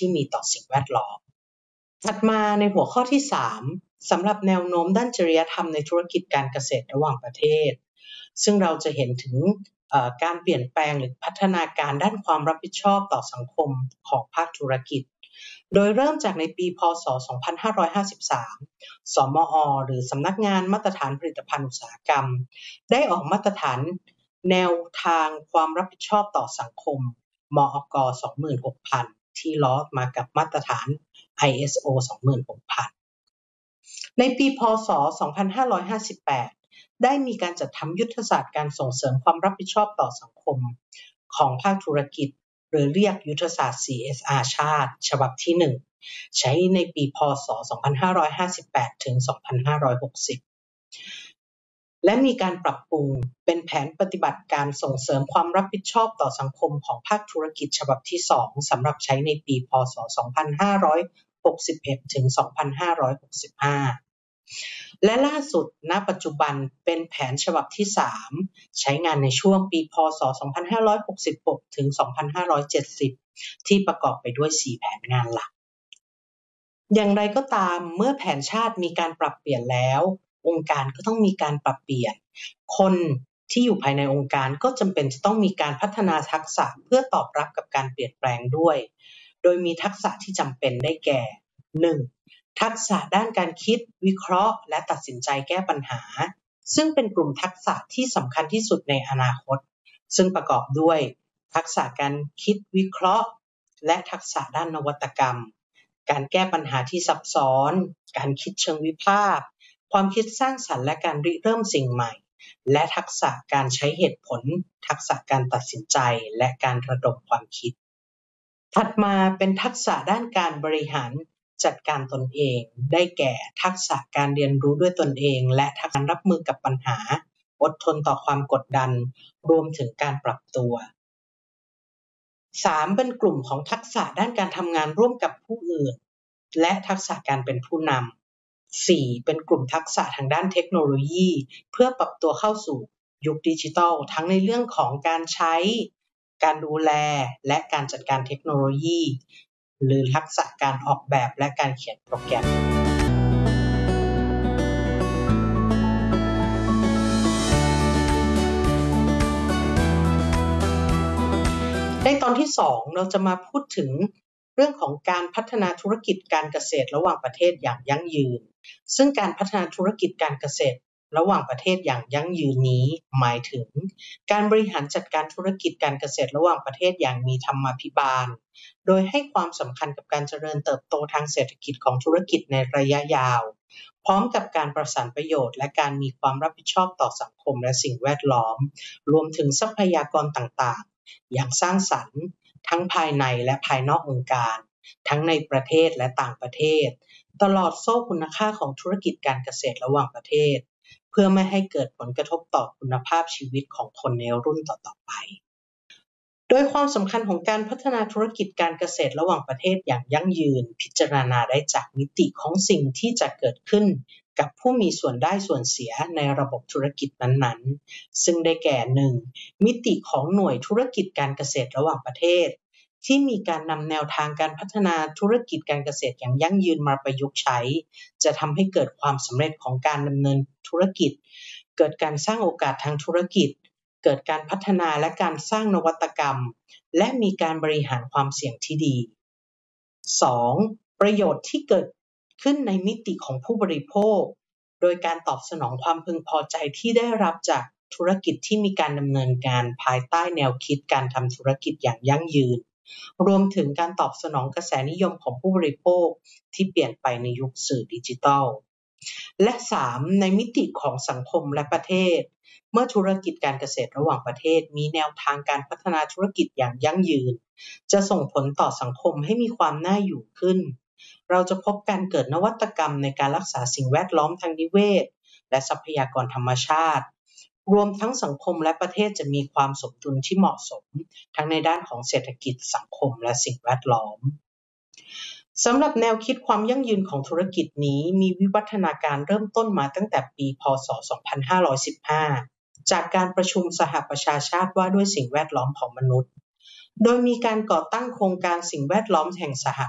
ที่มีต่อสิ่งแวดล้อมถัดมาในหัวข้อที่3สำหรับแนวโน้มด้านจริยธรรมในธุรกิจการเกษตรระหว่างประเทศซึ่งเราจะเห็นถึงการเปลี่ยนแปลงหรือพัฒนาการด้านความรับผิดชอบต่อสังคมของภาคธุรกิจโดยเริ่มจากในปีพ.ศ. 2553 สมอ.หรือสำนักงานมาตรฐานผลิตภัณฑ์อุตสาหกรรมได้ออกมาตรฐานแนวทางความรับผิดชอบต่อสังคมมอก. 26,000 ที่ล้อมากับมาตรฐาน ISO 26,000 ในปีพ.ศ. 2558 ได้มีการจัดทำยุทธศาสตร์การส่งเสริมความรับผิดชอบต่อสังคมของภาคธุรกิจหรือเรียกยุทธศาสตร์ CSR ชาติฉบับที่ 1 ใช้ในปีพ.ศ. 2558 ถึง 2560 และมีการปรับปรุงเป็นแผนปฏิบัติการส่งเสริมความรับผิดชอบต่อสังคมของภาคธุรกิจฉบับที่ 2 สำหรับใช้ในปีพ.ศ. 2561 ถึง 2565 และล่าสุดณปัจจุบันเป็นแผนฉบับที่ 3 ใช้งานในช่วงปีพ.ศ. 2566 ถึง 2570 ที่ประกอบไปด้วย 4 แผนงานหลักอย่างไรก็ตามเมื่อแผนชาติมีการปรับเปลี่ยนแล้วองค์การก็ต้องมีการปรับเปลี่ยนคนที่อยู่ภายในองค์การก็จำเป็นจะต้องมีการพัฒนาทักษะเพื่อตอบรับกับการเปลี่ยนแปลงด้วยโดยมีทักษะที่จำเป็นได้แก่ 1. ทักษะด้านการคิดวิเคราะห์และตัดสินใจแก้ปัญหาซึ่งเป็นกลุ่มทักษะที่สำคัญที่สุดในอนาคตซึ่งประกอบด้วยทักษะการคิดวิเคราะห์และทักษะด้านนวัตกรรมการแก้ปัญหาที่ซับซ้อนการคิดเชิงวิพากษ์ความคิดสร้างสรรค์และการริเริ่มสิ่งใหม่และทักษะการใช้เหตุผลทักษะการตัดสินใจและการระดมความคิดถัดมาเป็นทักษะด้านการบริหารจัดการตนเองได้แก่ทักษะการเรียนรู้ด้วยตนเองและทักษะรับมือกับปัญหาอดทนต่อความกดดันรวมถึงการปรับตัว 3. เป็นกลุ่มของทักษะด้านการทำงานร่วมกับผู้อื่นและทักษะการเป็นผู้นำ 4. เป็นกลุ่มทักษะทางด้านเทคโนโลยีเพื่อปรับตัวเข้าสู่ยุคดิจิทัลทั้งในเรื่องของการใช้การดูแลและการจัดการเทคโนโลยีหรือทักษะการออกแบบและการเขียนโปรแกรมในตอนที่2เราจะมาพูดถึงเรื่องของการพัฒนาธุรกิจการเกษตรระหว่างประเทศอย่างยั่งยืนซึ่งการพัฒนาธุรกิจการเกษตรระหว่างประเทศอย่างยั่งยืนนี้หมายถึงการบริหารจัดการธุรกิจการเกษตรระหว่างประเทศอย่างมีธรรมาภิบาลโดยให้ความสำคัญกับการเจริญเติบโตทางเศรษฐกิจของธุรกิจในระยะยาวพร้อมกับการประสานประโยชน์และการมีความรับผิดชอบต่อสังคมและสิ่งแวดล้อมรวมถึงทรัพยากรต่างๆอย่างสร้างสรรค์ทั้งภายในและภายนอกองค์การทั้งในประเทศและต่างประเทศตลอดโซ่คุณค่าของธุรกิจการเกษตรระหว่างประเทศเพื่อไม่ให้เกิดผลกระทบต่อคุณภาพชีวิตของคนในรุ่นต่อๆไปโดยความสำคัญของการพัฒนาธุรกิจการเกษตรระหว่างประเทศอย่างยั่งยืนพิจารณาได้จากมิติของสิ่งที่จะเกิดขึ้นกับผู้มีส่วนได้ส่วนเสียในระบบธุรกิจนั้นๆซึ่งได้แก่ 1. มิติของหน่วยธุรกิจการเกษตรระหว่างประเทศที่มีการนำแนวทางการพัฒนาธุรกิจการเกษตรอย่างยั่งยืนมาประยุกต์ใช้จะทำให้เกิดความสำเร็จของการดำเนินธุรกิจเกิดการสร้างโอกาสทางธุรกิจเกิดการพัฒนาและการสร้างนวัตกรรมและมีการบริหารความเสี่ยงที่ดี 2. ประโยชน์ที่เกิดขึ้นในมิติของผู้บริโภคโดยการตอบสนองความพึงพอใจที่ได้รับจากธุรกิจที่มีการดำเนินการภายใต้แนวคิดการทำธุรกิจอย่างยั่งยืนรวมถึงการตอบสนองกระแสนิยมของผู้บริโภคที่เปลี่ยนไปในยุคสื่อดิจิทัลและ 3. ในมิติของสังคมและประเทศเมื่อธุรกิจการเกษตรระหว่างประเทศมีแนวทางการพัฒนาธุรกิจอย่างยั่งยืนจะส่งผลต่อสังคมให้มีความน่าอยู่ขึ้นเราจะพบการเกิดนวัตกรรมในการรักษาสิ่งแวดล้อมทางนิเวศและทรัพยากรธรรมชาติรวมทั้งสังคมและประเทศจะมีความสมดุลที่เหมาะสมทั้งในด้านของเศรษฐกิจสังคมและสิ่งแวดล้อมสำหรับแนวคิดความยั่งยืนของธุรกิจนี้มีวิวัฒนาการเริ่มต้นมาตั้งแต่ปีพ.ศ. 2515 จากการประชุมสหประชาชาติว่าด้วยสิ่งแวดล้อมของมนุษย์โดยมีการก่อตั้งโครงการสิ่งแวดล้อมแห่งสห